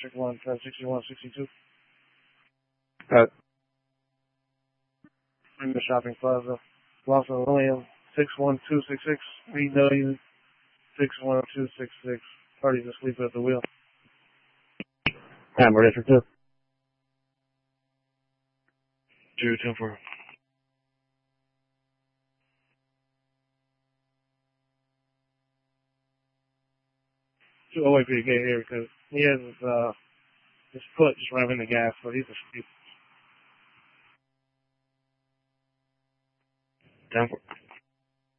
District 1, 6162. In the shopping plaza. Lawson William, 61266, BW 61266. Parties asleep at the wheel. Hammer District 2. 210-4. I'll wait for you to get here because he has his foot just ramming the gas, so he's asleep. 10-4.